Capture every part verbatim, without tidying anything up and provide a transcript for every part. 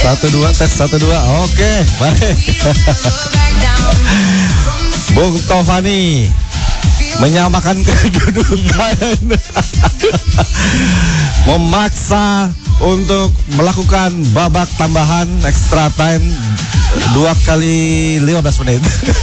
Satu dua tes satu dua. Oke, baik. Bung Tovani menyamakan kedudukan, memaksa untuk melakukan babak tambahan extra time dua kali lima belas menit.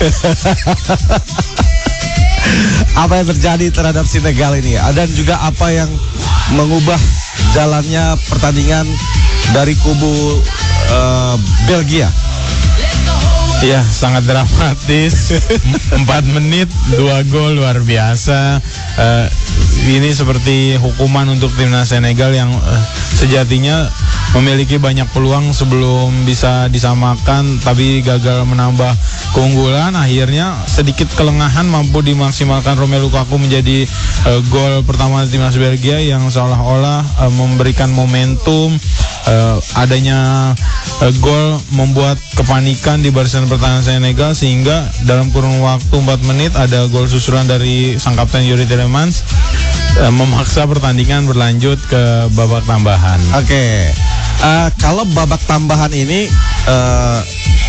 Apa yang terjadi terhadap Senegal ini, dan juga apa yang mengubah jalannya pertandingan dari kubu uh, Belgia? Ya, sangat dramatis. Empat menit, dua gol, luar biasa. uh, Ini seperti hukuman untuk timnas Senegal yang uh, sejatinya memiliki banyak peluang sebelum bisa disamakan, tapi gagal menambah keunggulan. Akhirnya sedikit kelengahan mampu dimaksimalkan Romelu Lukaku menjadi uh, gol pertama timnas Belgia yang seolah-olah uh, memberikan momentum. Uh, adanya uh, gol membuat kepanikan di barisan pertahanan Senegal, sehingga dalam kurun waktu empat menit ada gol susulan dari sang kapten Yuri Tielemans, uh, memaksa pertandingan berlanjut ke babak tambahan. Oke, okay. uh, kalau babak tambahan ini uh,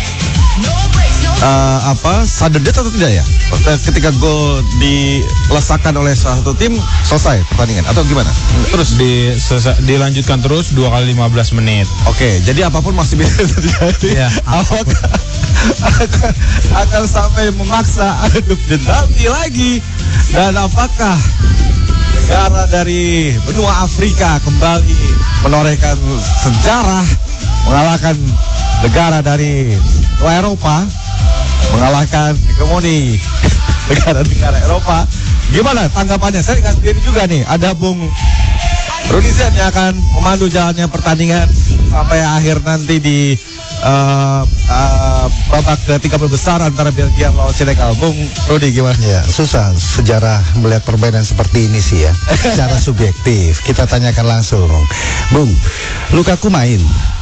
uh, apa sudden death atau tidak ya? Ketika gol dilesakan oleh salah satu tim, selesai pertandingan atau gimana? Terus di, sesa, dilanjutkan terus dua kali lima belas menit. Oke, jadi apapun masih bisa terjadi. Ya, apakah akan, akan sampai memaksa aduk penalti lagi? Dan apakah negara dari benua Afrika kembali menorehkan sejarah, mengalahkan negara dari Eropa, mengalahkan hegemoni negara-negara Eropa? Gimana tanggapannya? Saya ingat diri juga nih, ada Bung Rudi Zen yang akan memandu jalannya pertandingan sampai akhir nanti di uh, uh, babak ke tiga puluh besar antara Belgia melawan Senegal. Bung Rudi, gimana? Ya, susah sejarah melihat permainan seperti ini sih ya. Secara subjektif, kita tanyakan langsung. Bung, Lukaku main.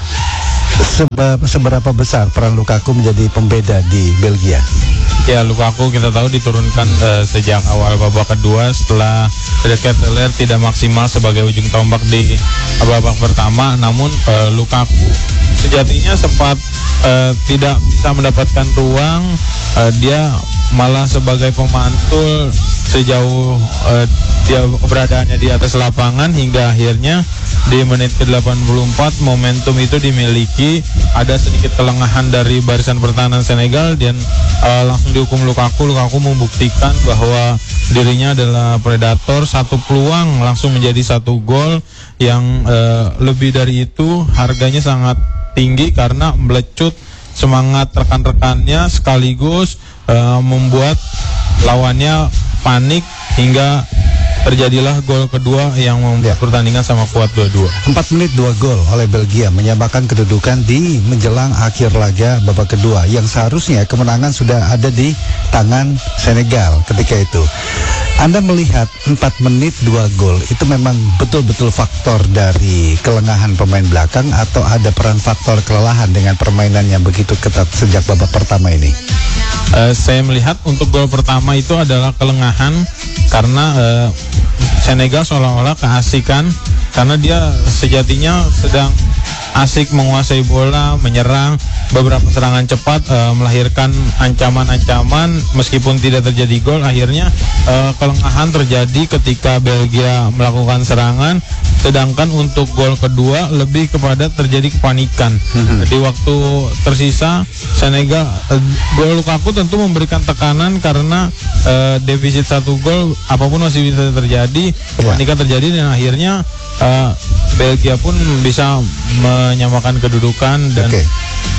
Seba, seberapa besar peran Lukaku menjadi pembeda di Belgia? Ya, Lukaku kita tahu diturunkan uh, sejak awal babak kedua setelah De Ketelaere tidak maksimal sebagai ujung tombak di babak pertama. Namun uh, Lukaku sejatinya sempat uh, tidak bisa mendapatkan ruang. uh, Dia malah sebagai pemantul sejauh uh, dia keberadaannya di atas lapangan, hingga akhirnya di menit ke delapan puluh empat momentum itu dimiliki. Ada sedikit kelengahan dari barisan pertahanan Senegal dan uh, langsung dihukum Lukaku. Lukaku membuktikan bahwa dirinya adalah predator. Satu peluang langsung menjadi satu gol yang uh, lebih dari itu harganya sangat tinggi karena melecut semangat rekan-rekannya sekaligus uh, membuat lawannya panik hingga terjadilah gol kedua yang membuat pertandingan sama kuat dua dua. Empat menit dua gol oleh Belgia menyamakan kedudukan di menjelang akhir laga babak kedua, yang seharusnya kemenangan sudah ada di tangan Senegal ketika itu. Anda melihat empat menit dua gol itu memang betul-betul faktor dari kelengahan pemain belakang, atau ada peran faktor kelelahan dengan permainan yang begitu ketat sejak babak pertama ini? Uh, saya melihat untuk gol pertama itu adalah kelengahan karena uh, Senegal seolah-olah keasikan, karena dia sejatinya sedang asik menguasai bola, menyerang, beberapa serangan cepat uh, melahirkan ancaman-ancaman meskipun tidak terjadi gol. Akhirnya uh, kelengahan terjadi ketika Belgia melakukan serangan, sedangkan untuk gol kedua lebih kepada terjadi kepanikan. Mm-hmm. Di waktu tersisa Senegal, uh, gol Lukaku tentu memberikan tekanan karena uh, defisit satu gol, apapun masih bisa terjadi, kepanikan terjadi, dan akhirnya uh, Belgia pun bisa menyamakan kedudukan. Dan okay.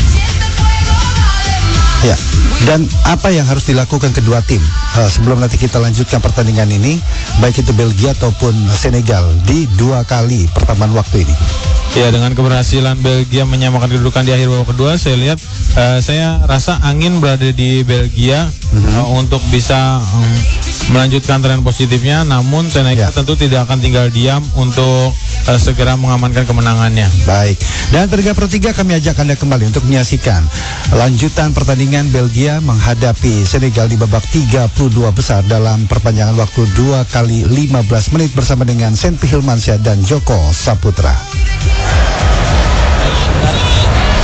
Ya, dan apa yang harus dilakukan kedua tim uh, sebelum nanti kita lanjutkan pertandingan ini, baik itu Belgia ataupun Senegal di dua kali pertambahan waktu ini? Ya, dengan keberhasilan Belgia menyamakan kedudukan di akhir babak kedua, saya lihat, uh, saya rasa angin berada di Belgia mm-hmm. uh, untuk bisa um, melanjutkan tren positifnya. Namun Senegal ya. tentu tidak akan tinggal diam untuk uh, segera mengamankan kemenangannya. Baik, dan tiga per tiga kami ajak Anda kembali untuk menyaksikan lanjutan pertandingan Belgia menghadapi Senegal di babak tiga puluh dua besar dalam perpanjangan waktu dua kali lima belas menit bersama dengan Senpi Hilmansyah dan Joko Saputra.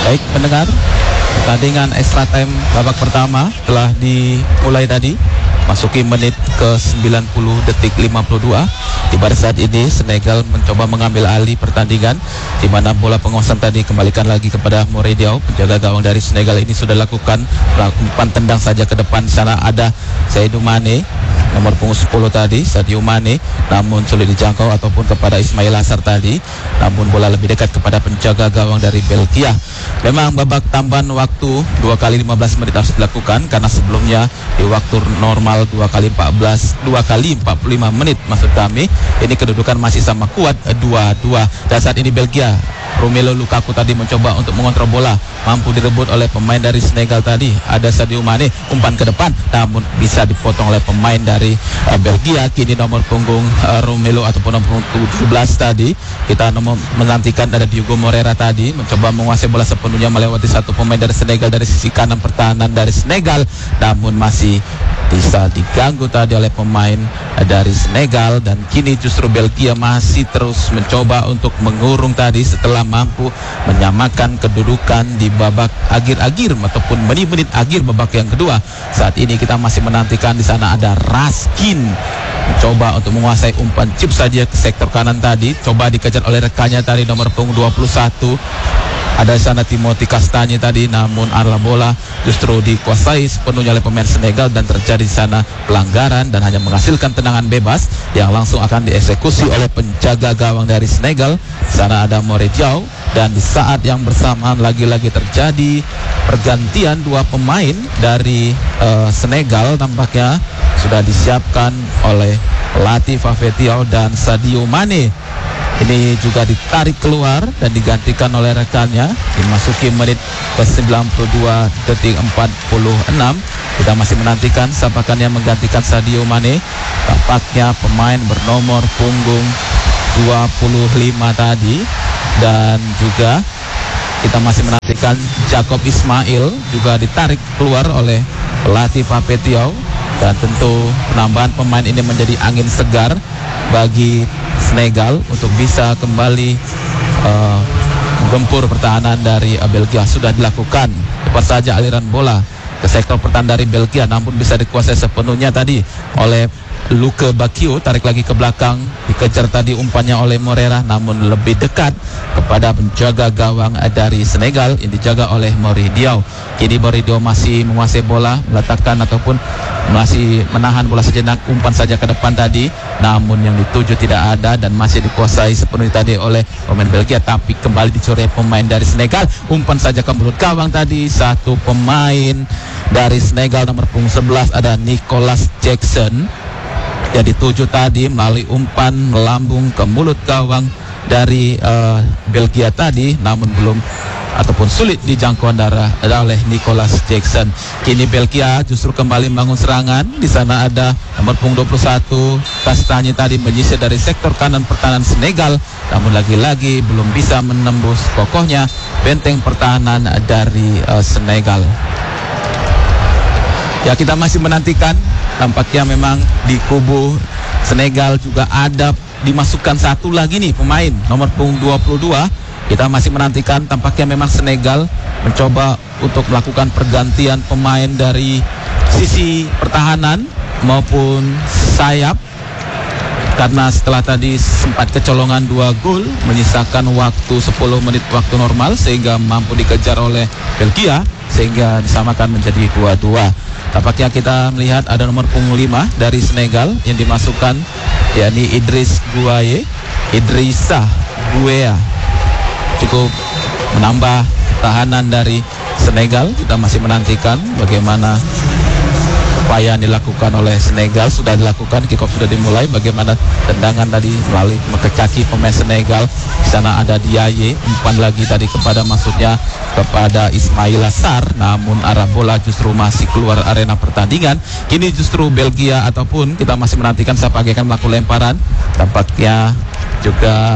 Baik pendengar, pertandingan extra time babak pertama telah dimulai tadi, masuki menit ke sembilan puluh detik lima puluh dua. Di pada saat ini Senegal mencoba mengambil alih pertandingan, di mana bola penguasaan tadi kembalikan lagi kepada Morediao. Penjaga gawang dari Senegal ini sudah lakukan umpan tendang saja ke depan. Di sana ada Sadio Mane, nomor punggung sepuluh tadi, Sadio Mane, namun sulit dijangkau ataupun kepada Ismail Assar tadi, namun bola lebih dekat kepada penjaga gawang dari Belgia. Memang babak tambahan waktu dua kali lima belas menit harus dilakukan, karena sebelumnya di waktu normal dua kali empat belas, dua kali empat puluh lima menit maksud kami, ini kedudukan masih sama kuat dua dua. Dan saat ini Belgia, Romelu Lukaku tadi mencoba untuk mengontrol bola, mampu direbut oleh pemain dari Senegal tadi, ada Sadio Mane, umpan ke depan, namun bisa dipotong oleh pemain dari uh, Belgia. Kini nomor punggung uh, Romelu ataupun nomor punggung tujuh belas tadi, kita nomor menantikan ada Diogo Moreira tadi mencoba menguasai bola sepenuhnya melewati satu pemain dari Senegal dari sisi kanan pertahanan dari Senegal, namun masih bisa diganggu tadi oleh pemain dari Senegal. Dan kini justru Belgia masih terus mencoba untuk mengurung tadi setelah mampu menyamakan kedudukan di babak akhir-akhir ataupun menit-menit akhir babak yang kedua. Saat ini kita masih menantikan di sana ada Raskin mencoba untuk menguasai umpan chip saja ke sektor kanan tadi, coba dikejar oleh rekannya tadi nomor punggung dua puluh satu. Ada di sana Timothy Castagne tadi, namun arah bola justru dikuasai sepenuhnya oleh pemain Senegal dan terjadi di sana pelanggaran dan hanya menghasilkan tendangan bebas yang langsung akan dieksekusi oleh penjaga gawang dari Senegal. Di sana ada Morediao, dan di saat yang bersamaan lagi-lagi terjadi pergantian dua pemain dari uh, Senegal. Tampaknya sudah disiapkan oleh pelatih Fafetiao dan Sadio Mane. Ini juga ditarik keluar dan digantikan oleh rekannya. Dimasuki menit ke sembilan puluh dua detik empat puluh enam. Kita masih menantikan siapakah yang menggantikan Sadio Mane. Tampaknya pemain bernomor punggung dua puluh lima tadi. Dan juga kita masih menantikan Jacob Ismail juga ditarik keluar oleh pelatih Fafetiao. Dan tentu penambahan pemain ini menjadi angin segar bagi Senegal untuk bisa kembali uh, menggempur pertahanan dari uh, Belgia. Sudah dilakukan tepat saja aliran bola ke sektor pertahanan dari Belgia, namun bisa dikuasai sepenuhnya tadi oleh Luke Bakio. Tarik lagi ke belakang, dikejar tadi umpannya oleh Moreira, namun lebih dekat kepada penjaga gawang dari Senegal yang dijaga oleh Morediao. Kini Morediao masih menguasai bola, meletakkan ataupun masih menahan bola sejenak, umpan saja ke depan tadi, namun yang dituju tidak ada dan masih dikuasai sepenuhnya tadi oleh pemain Belgia, tapi kembali dicuri pemain dari Senegal. Umpan saja ke mulut gawang tadi, satu pemain dari Senegal nomor punggung sebelas ada Nicolas Jackson yang dituju tadi melalui umpan melambung ke mulut gawang dari uh, Belgia tadi, namun belum ataupun sulit dijangkau darah oleh Nicolas Jackson. Kini Belgia justru kembali membangun serangan. Di sana ada nomor punggung dua puluh satu Castagne tadi menyisir dari sektor kanan pertahanan Senegal, namun lagi-lagi belum bisa menembus kokohnya benteng pertahanan dari uh, Senegal. Ya, kita masih menantikan. Tampaknya memang di kubu Senegal juga ada dimasukkan satu lagi nih pemain nomor punggung dua puluh dua. Kita masih menantikan. Tampaknya memang Senegal mencoba untuk melakukan pergantian pemain dari sisi pertahanan maupun sayap, karena setelah tadi sempat kecolongan dua gol menyisakan waktu sepuluh menit waktu normal, sehingga mampu dikejar oleh Belgia sehingga disamakan menjadi dua dua. Tampaknya kita melihat ada nomor punggung lima dari Senegal yang dimasukkan, yakni Idris Gueye, Idrissa Gueye, cukup menambah tahanan dari Senegal. Kita masih menantikan bagaimana upaya yang dilakukan oleh Senegal. Sudah dilakukan, kick off sudah dimulai. Bagaimana tendangan tadi melalui ke kaki pemain Senegal. Di sana ada Diaye, umpan lagi tadi kepada maksudnya kepada Ismail Assar, namun arah bola justru masih keluar arena pertandingan. Kini justru Belgia ataupun kita masih menantikan siapa yang akan melakukan lemparan. Tampaknya juga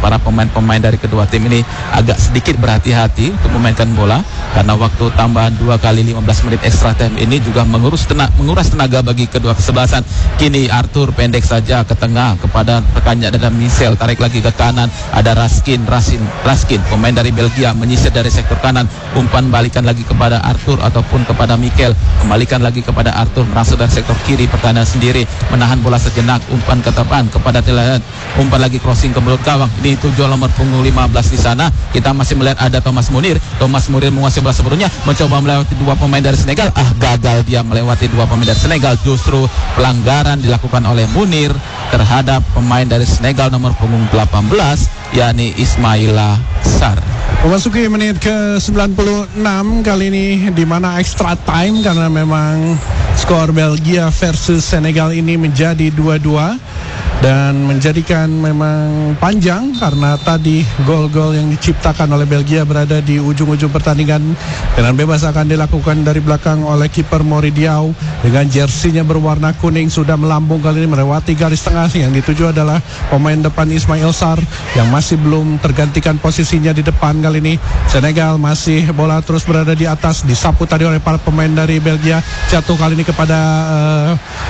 para pemain-pemain dari kedua tim ini agak sedikit berhati-hati untuk memainkan bola, karena waktu tambahan dua kali lima belas menit extra time ini juga mengurus tenaga, menguras tenaga bagi kedua kesebelasan. Kini Arthur pendek saja ke tengah kepada rekannya ada Michel, tarik lagi ke kanan, ada Raskin, Rasin, Raskin pemain dari Belgia menyisir dari sektor kanan, umpan balikan lagi kepada Arthur ataupun kepada Mikel, kembalikan lagi kepada Arthur, merasuk dari sektor kiri, pertahanan sendiri menahan bola sejenak, umpan ke depan kepada Telan, umpan lagi crossing ke mulut gawang. Ini tujuh nomor punggung lima belas di sana. Kita masih melihat ada Thomas Munir. Thomas Munir menguasai bola sepenuhnya, mencoba melewati dua pemain dari Senegal. Ah, gagal dia melewati dua pemain dari Senegal. Justru pelanggaran dilakukan oleh Munir terhadap pemain dari Senegal nomor punggung delapan belas, yakni Ismaila Sarr. Memasuki menit ke sembilan puluh enam kali ini, di mana extra time, karena memang skor Belgia versus Senegal ini menjadi dua dua dan menjadikan memang panjang karena tadi gol-gol yang diciptakan oleh Belgia berada di ujung-ujung pertandingan. Dengan bebas akan dilakukan dari belakang oleh kiper Moridiau dengan jersinya berwarna kuning, sudah melambung kali ini melewati garis tengah. Yang dituju adalah pemain depan Ismaila Sarr yang masih belum tergantikan posisinya di depan kali ini. Senegal masih bola terus berada di atas, disapu tadi oleh para pemain dari Belgia, jatuh kali ini kepada uh,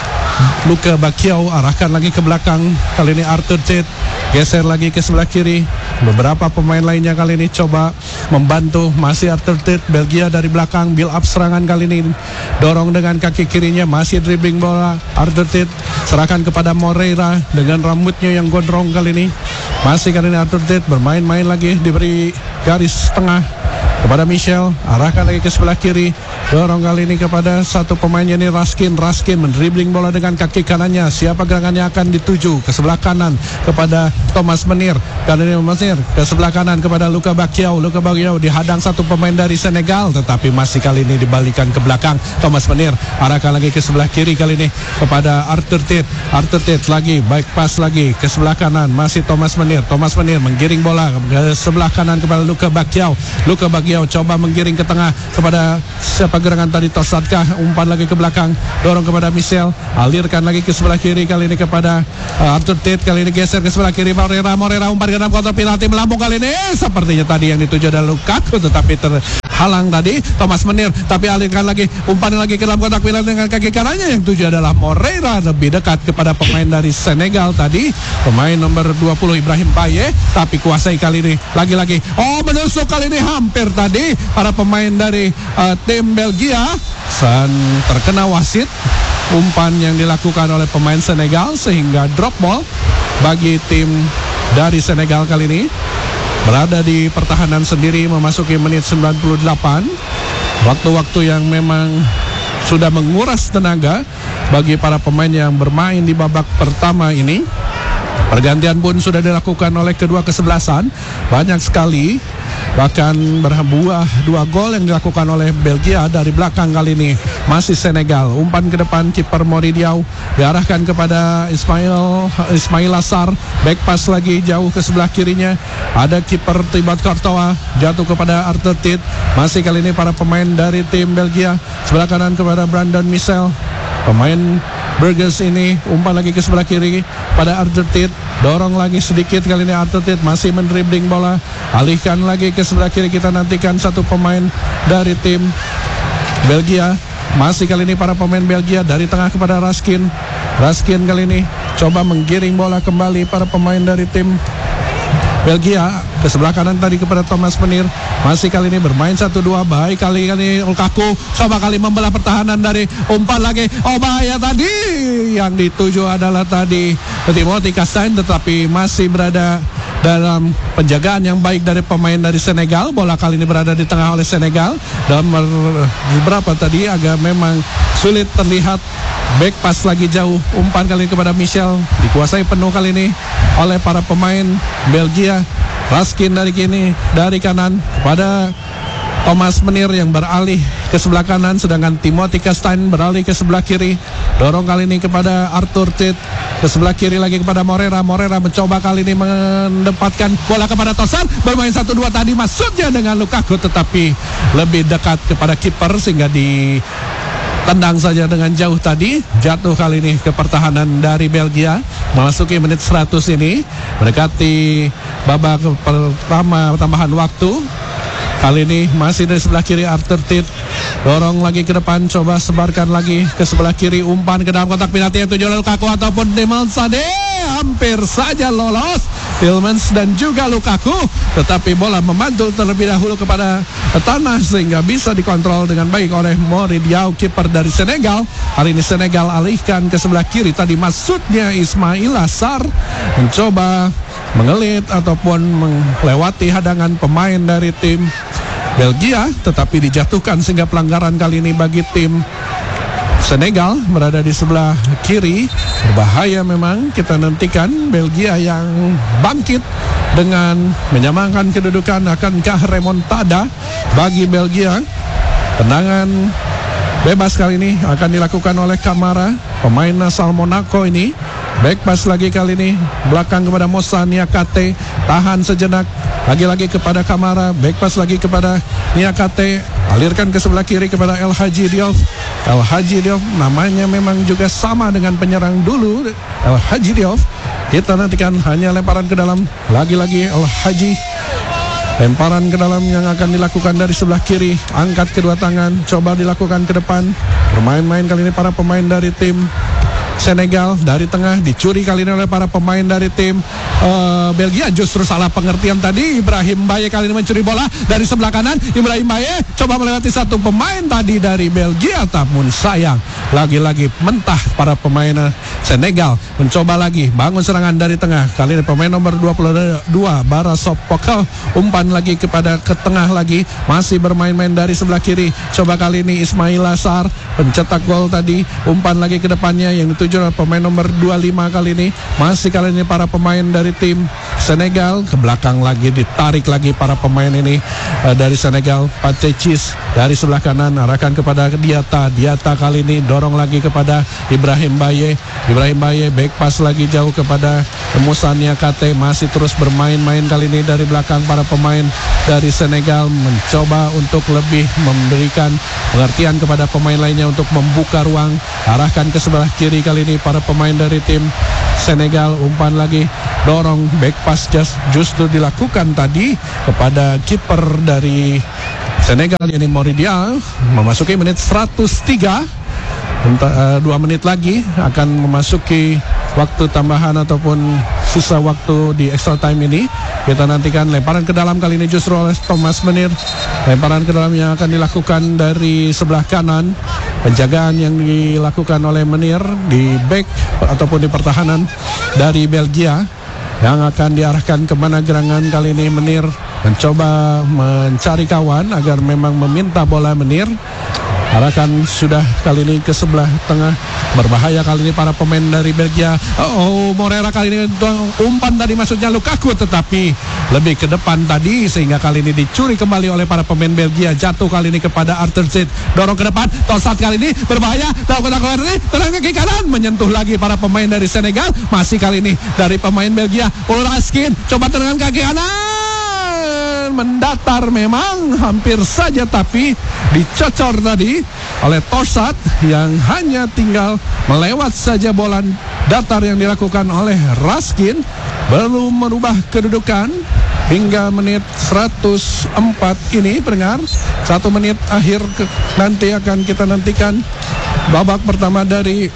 Luka Bakiau, arahkan lagi ke belakang. Kali ini Arthur Tate geser lagi ke sebelah kiri. Beberapa pemain lainnya kali ini coba membantu, masih Arthur Tate. Belgia dari belakang build up serangan kali ini, dorong dengan kaki kirinya, masih dribbling bola Arthur Tate, serahkan kepada Moreira dengan rambutnya yang gondrong kali ini. Masih kali ini Arthur Tate bermain-main lagi, diberi garis tengah kepada Michel, arahkan lagi ke sebelah kiri, dorong kali ini kepada satu pemainnya ini Raskin. Raskin mendribling bola dengan kaki kanannya. Siapa gerangannya akan dituju ke sebelah kanan kepada Thomas Menir. Kali ini Menir ke sebelah kanan kepada Luka Bakiau. Luka Bakiau dihadang satu pemain dari Senegal, tetapi masih kali ini dibalikan ke belakang. Thomas Menir arahkan lagi ke sebelah kiri kali ini kepada Arthur Tate. Arthur Tate lagi baik pass lagi ke sebelah kanan, masih Thomas Menir. Thomas Menir menggiring bola ke sebelah kanan kepada Luka Bakiau. Luka Bakiau coba menggiring ke tengah kepada siapa gerangan tadi, Tosatkah, umpan lagi ke belakang, dorong kepada Michel, alirkan lagi ke sebelah kiri kali ini kepada uh, Arthur Tate. Kali ini geser ke sebelah kiri, Moreira, Moreira umpan ke dalam kotak penalti, melambung kali ini. Eh, sepertinya tadi yang dituju adalah Lukaku, tetapi terhalang tadi Thomas Menir, tapi alirkan lagi, umpan lagi ke dalam kotak penalti dengan kaki kanannya. Yang tuju adalah Moreira, lebih dekat kepada pemain dari Senegal tadi, pemain nomor dua puluh Ibrahim Baye, tapi kuasai kali ini. Lagi-lagi, oh menusuk kali ini, hampir tadi para pemain dari uh, tim Belgia dan terkena wasit. Umpan yang dilakukan oleh pemain Senegal sehingga drop ball bagi tim dari Senegal kali ini. Berada di pertahanan sendiri memasuki menit sembilan puluh delapan. Waktu-waktu yang memang sudah menguras tenaga bagi para pemain yang bermain di babak pertama ini. Pergantian pun sudah dilakukan oleh kedua kesebelasan, banyak sekali, bahkan berbuah dua gol yang dilakukan oleh Belgia dari belakang kali ini. Masih Senegal, umpan ke depan kiper Moridiau diarahkan kepada Ismail Ismaila Sarr, back pass lagi jauh ke sebelah kirinya, ada kiper Thibaut Courtois, jatuh kepada Arthur Tate. Masih kali ini para pemain dari tim Belgia, sebelah kanan kepada Brandon Michel. Pemain Burgers ini umpan lagi ke sebelah kiri pada Arthur Tate, dorong lagi sedikit kali ini Arthur Tate masih mendribbling bola, alihkan lagi ke sebelah kiri. Kita nantikan satu pemain dari tim Belgia. Masih kali ini para pemain Belgia dari tengah kepada Raskin. Raskin kali ini coba menggiring bola kembali para pemain dari tim Belgia ke sebelah kanan tadi kepada Thomas Menir. Masih kali ini bermain satu dua, baik kali ini Lukaku coba kali membelah pertahanan dari umpan lagi. Oh bahaya tadi, yang dituju adalah tadi Timothy Castagne, tetapi masih berada dalam penjagaan yang baik dari pemain dari Senegal. Bola kali ini berada di tengah oleh Senegal. Dan beberapa tadi agak memang sulit terlihat. Back pass lagi jauh, umpan kali ini kepada Michel, dikuasai penuh kali ini oleh para pemain Belgia. Raskin dari kini dari kanan kepada Thomas Menir yang beralih ke sebelah kanan, sedangkan Timothy Castagne beralih ke sebelah kiri. Dorong kali ini kepada Arthur Tate, ke sebelah kiri lagi kepada Moreira. Moreira mencoba kali ini mendapatkan bola kepada Tosan, bermain satu dua tadi masuknya dengan Lukaku, tetapi lebih dekat kepada kiper sehingga di tendang saja dengan jauh tadi, jatuh kali ini ke pertahanan dari Belgia. Memasuki menit seratus ini, mendekati babak pertama tambahan waktu. Kali ini masih dari sebelah kiri Arthur Tit, dorong lagi ke depan, coba sebarkan lagi ke sebelah kiri, umpan ke dalam kotak penalti yang tujuh Lukaku ataupun Demel Sade, hampir saja lolos Tielemans dan juga Lukaku, tetapi bola memantul terlebih dahulu kepada tanah sehingga bisa dikontrol dengan baik oleh Mory Diaw, kiper dari Senegal. Hari ini Senegal alihkan ke sebelah kiri, tadi maksudnya Ismail Assar mencoba mengelit ataupun melewati hadangan pemain dari tim Belgia, tetapi dijatuhkan sehingga pelanggaran kali ini bagi tim Senegal berada di sebelah kiri. Berbahaya memang, kita nantikan Belgia yang bangkit dengan menyamakan kedudukan. Akankah remontada bagi Belgia? Tendangan bebas kali ini akan dilakukan oleh Kamara, pemain asal Monaco ini. Back pass lagi kali ini, belakang kepada Moussa Niakate, tahan sejenak, lagi-lagi kepada Kamara, back pass lagi kepada Niakate, alirkan ke sebelah kiri kepada El Hadji Diouf. El Hadji Diouf namanya memang juga sama dengan penyerang dulu, El Hadji Diouf. Kita nantikan hanya lemparan ke dalam, lagi-lagi El Hadji. Lemparan ke dalam yang akan dilakukan dari sebelah kiri, angkat kedua tangan, coba dilakukan ke depan. Bermain-main kali ini para pemain dari tim Senegal, dari tengah dicuri kali ini oleh para pemain dari tim uh, Belgia. Justru salah pengertian tadi, Ibrahim Baye kali ini mencuri bola dari sebelah kanan. Ibrahim Baye coba melewati satu pemain tadi dari Belgia, namun sayang, lagi-lagi mentah para pemain Senegal. Mencoba lagi bangun serangan dari tengah, kali ini pemain nomor dua puluh dua Bara Sopoko, umpan lagi kepada ke tengah lagi, masih bermain-main dari sebelah kiri. Coba kali ini Ismail Assar pencetak gol tadi, umpan lagi ke depannya yang dituju oleh pemain nomor dua puluh lima kali ini. Masih kali ini para pemain dari tim Senegal, ke belakang lagi ditarik lagi para pemain ini uh, dari Senegal. Pacecis dari sebelah kanan arahkan kepada Diata. Diata kali ini dorong lagi kepada Ibrahim Baye. Ibrahim Baye back pass lagi jauh kepada Moussa Niakate. Masih terus bermain-main kali ini dari belakang para pemain dari Senegal, mencoba untuk lebih memberikan pengertian kepada pemain lainnya untuk membuka ruang. Arahkan ke sebelah kiri kali ini para pemain dari tim Senegal, umpan lagi, dorong back pass just, justru dilakukan tadi kepada kiper dari Senegal, yakni Mory Diaw. Memasuki menit seratus tiga, Entah, uh, dua menit lagi akan memasuki waktu tambahan ataupun sisa waktu di extra time ini. Kita nantikan lemparan ke dalam kali ini justru oleh Thomas Menir. Lemparan ke dalam yang akan dilakukan dari sebelah kanan. Penjagaan yang dilakukan oleh Menir di back ataupun di pertahanan dari Belgia, yang akan diarahkan kemana gerangan kali ini. Menir mencoba mencari kawan agar memang meminta bola. Menir arahkan sudah kali ini ke sebelah tengah. Berbahaya kali ini para pemain dari Belgia. Oh, Morera kali ini umpan tadi maksudnya Lukaku, tetapi lebih ke depan tadi sehingga kali ini dicuri kembali oleh para pemain Belgia. Jatuh kali ini kepada Arthur Tit, dorong ke depan. Tosat kali ini berbahaya, lakukan kali ini tenang kaki kanan, menyentuh lagi para pemain dari Senegal. Masih kali ini dari pemain Belgia, Raskin coba tendangan kaki kanan, mendatar memang hampir saja, tapi dicocor tadi oleh Tosat yang hanya tinggal melewat saja bola datar yang dilakukan oleh Raskin. Belum merubah kedudukan hingga menit seratus empat ini, pendengar. Satu menit akhir ke, nanti akan kita nantikan babak pertama dari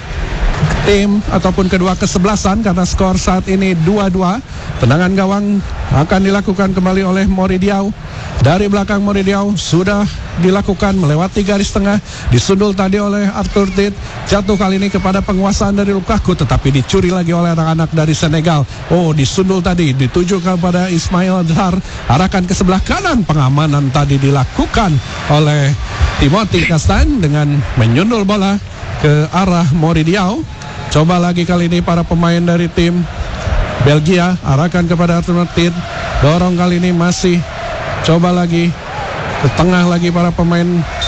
tim ataupun kedua kesebelasan, karena skor saat ini dua dua. Tendangan gawang akan dilakukan kembali oleh Mory Diaw. Dari belakang Mory Diaw sudah dilakukan melewati garis tengah, disundul tadi oleh Arthur Tit. Jatuh kali ini kepada penguasaan dari Lukaku, tetapi dicuri lagi oleh anak-anak dari Senegal. Oh, disundul tadi dituju kepada Ismail Assar, arahkan ke sebelah kanan. Pengamanan tadi dilakukan oleh Timothy Castagne dengan menyundul bola ke arah Mory Diaw. Coba lagi kali ini para pemain dari tim Belgia, arahkan kepada Arthur Tit, dorong kali ini masih coba lagi ke tengah lagi para pemain.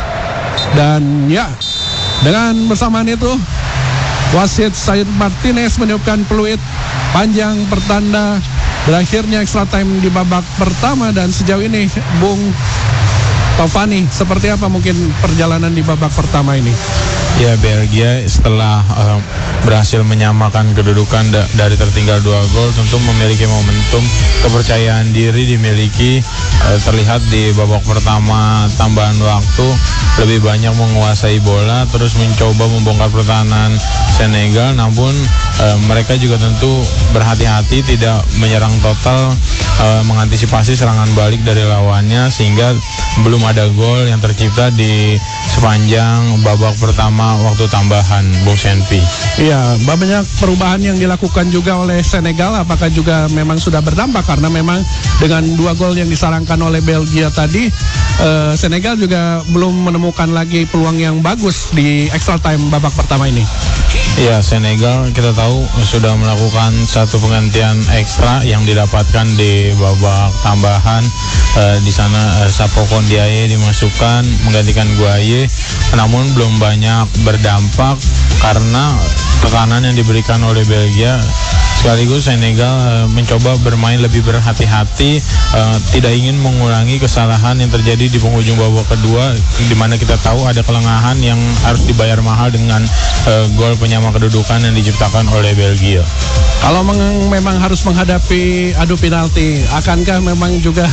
Dan ya, dengan bersamaan itu wasit Said Martinez meniupkan peluit panjang pertanda berakhirnya extra time di babak pertama. Dan sejauh ini Bung Taufani, seperti apa mungkin perjalanan di babak pertama ini? Ya, Belgia setelah uh, berhasil menyamakan kedudukan da- dari tertinggal dua gol tentu memiliki momentum, kepercayaan diri dimiliki, uh, terlihat di babak pertama tambahan waktu lebih banyak menguasai bola, terus mencoba membongkar pertahanan Senegal, namun uh, mereka juga tentu berhati-hati tidak menyerang total, uh, mengantisipasi serangan balik dari lawannya sehingga belum ada gol yang tercipta di sepanjang babak pertama waktu tambahan, Bung Senpi. Iya, banyak perubahan yang dilakukan juga oleh Senegal. Apakah juga memang sudah berdampak karena memang dengan dua gol yang disarankan oleh Belgia tadi, eh, Senegal juga belum menemukan lagi peluang yang bagus di extra time babak pertama ini. Ya, Senegal kita tahu sudah melakukan satu penggantian ekstra yang didapatkan di babak tambahan. Uh, di sana uh, Sapoko Ndiaye dimasukkan menggantikan Guaye, namun belum banyak berdampak karena tekanan yang diberikan oleh Belgia. Sekaligus Senegal uh, mencoba bermain lebih berhati-hati, uh, tidak ingin mengulangi kesalahan yang terjadi di penghujung babak kedua, di mana kita tahu ada kelengahan yang harus dibayar mahal dengan uh, gol penyama kedudukan yang diciptakan oleh Belgia. Kalau meng- memang harus menghadapi adu penalti, akankah memang juga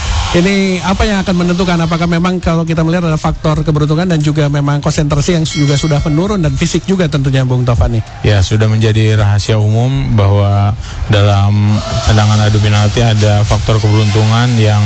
ini apa yang akan menentukan apakah memang kalau kita melihat ada faktor keberuntungan dan juga memang konsentrasi yang juga sudah menurun dan fisik juga tentunya, Bung Tovani? Ya, sudah menjadi rahasia umum bahwa dalam tendangan adu penalti ada faktor keberuntungan yang